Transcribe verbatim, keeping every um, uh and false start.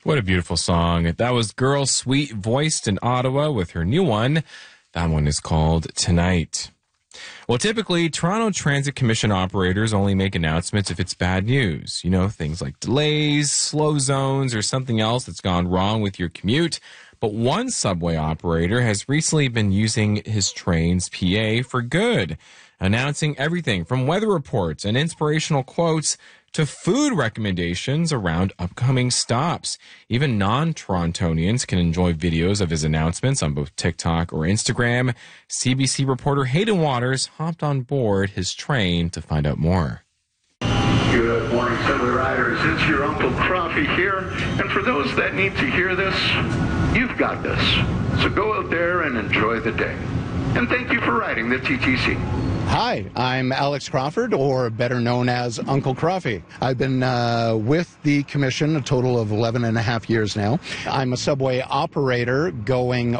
What a beautiful song. That was Girl Sweet voiced in Ottawa with her new one. That one is called Tonight. Well, typically, Toronto Transit Commission operators only make announcements if it's bad news. You know, things like delays, slow zones, or something else that's gone wrong with your commute. But one subway operator has recently been using his train's P A for good, announcing everything from weather reports and inspirational quotes to food recommendations around upcoming stops. Even non-Torontonians can enjoy videos of his announcements on both TikTok or Instagram. C B C reporter Hayden Waters hopped on board his train to find out more. Good morning, subway riders. It's your Uncle Croffy here. And for those that need to hear this, you've got this. So go out there and enjoy the day. And thank you for riding the T T C. Hi, I'm Alex Crawford, or better known as Uncle Croffy. I've been uh, with the commission a total of eleven and a half years now. I'm a subway operator going